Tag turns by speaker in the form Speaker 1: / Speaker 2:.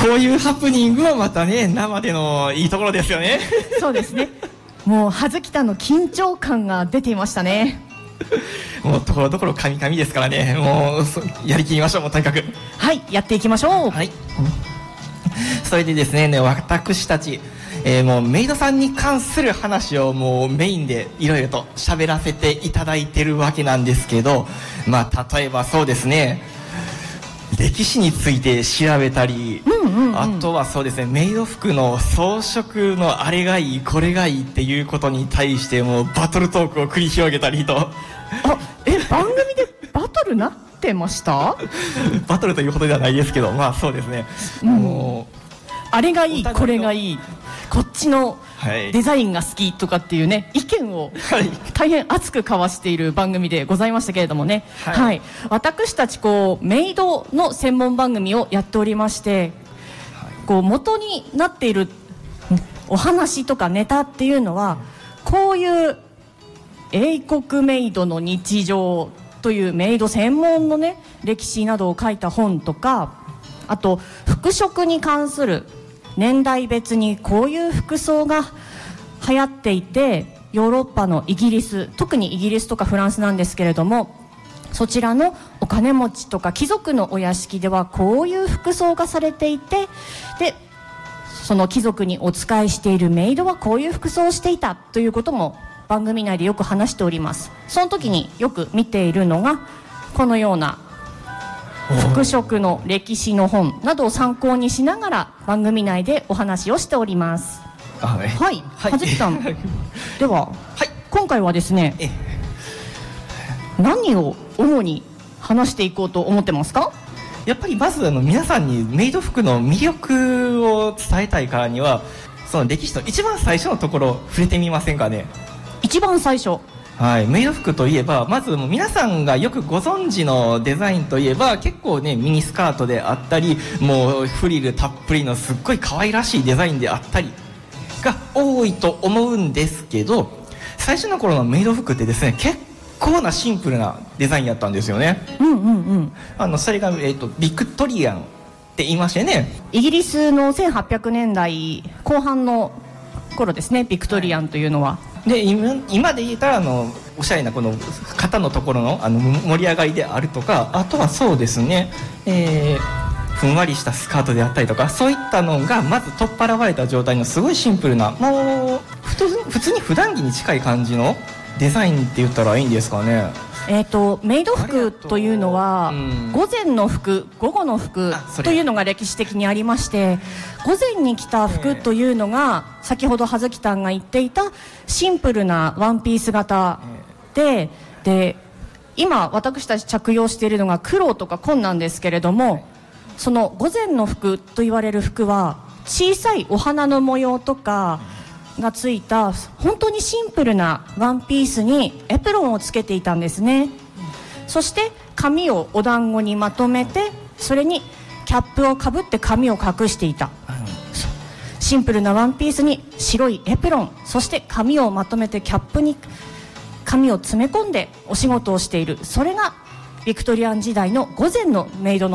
Speaker 1: こういうハプニングはまたね、生でのいいところですよね。
Speaker 2: そうですね。もう葉月たんの緊張感が出ていましたね。
Speaker 1: もうところどころ神々ですからね。もうやりきりましょう。もうとにかく。
Speaker 2: はい、やっていきましょう。
Speaker 1: はい。それでですね、私たち、もうメイドさんに関する話をもうメインでいろいろと喋らせていただいてるわけなんですけど、まあ例えばそうですね、歴史について調べたり、あとはそうですね、メイド服の装飾のあれがいいこれがいいっていうことに対してもうバトルトークを繰り広げたりと。
Speaker 2: 番組でバトルなってました？
Speaker 1: バトルというほどではないですけど、まあそうですね、もう
Speaker 2: あれがいいこれがいい、こっちのデザインが好きとかっていうね、意見を大変熱く交わしている番組でございましたけれどもね、はい、私たちメイドの専門番組をやっておりまして、元になっているお話とかネタっていうのは、こういう英国メイドの日常というメイド専門のね歴史などを書いた本とか、あと服飾に関する年代別にこういう服装が流行っていて、ヨーロッパのイギリス、特にイギリスとかフランスなんですけれども、そちらのお金持ちとか貴族のお屋敷ではこういう服装がされていて、でその貴族にお仕えしているメイドはこういう服装をしていたということも番組内でよく話しております。その時によく見ているのがこのような服飾の歴史の本などを参考にしながら番組内でお話をしております。はい、葉月さんでは、今回はですね、何を主に話していこうと思ってますか？
Speaker 1: やっぱりまず皆さんにメイド服の魅力を伝えたいからには、その歴史の一番最初のところ触れてみませんかね。
Speaker 2: 一番最初、
Speaker 1: はい、メイド服といえばまずもう皆さんがよくご存知のデザインといえば、結構ねミニスカートであったり、もうフリルたっぷりのすっごい可愛らしいデザインであったりが多いと思うんですけど、最初の頃のメイド服ってですね、結構なシンプルなデザインやったんですよね。それが、ビクトリアンって言いましてね、
Speaker 2: イギリスの1800年代後半の頃ですね、ビクトリアンというのは。
Speaker 1: で今で言ったらおしゃれなこの肩のところの盛り上がりであるとか、あとはそうですね、ふんわりしたスカートであったりとか、そういったのがまず取っ払われた状態のすごいシンプルな、もう普通に普段着に近い感じのデザインって言ったらいいんですかね。
Speaker 2: メイド服というのは、午前の服、午後の服というのが歴史的にありまして、午前に着た服というのが、先ほど葉月たんが言っていたシンプルなワンピース型で、今私たち着用しているのが黒とか紺なんですけれども、その午前の服と言われる服は小さいお花の模様とかがついた本当にシンプルなワンピースにエプロンをつけていたんですね。そして髪をお団子にまとめて、それにキャップをかぶって髪を隠していた。シンプルなワンピースに白いエプロン、そして髪をまとめてキャップに髪を詰め込んでお仕事をしている、それがビクトリアン時代の午前のメイドの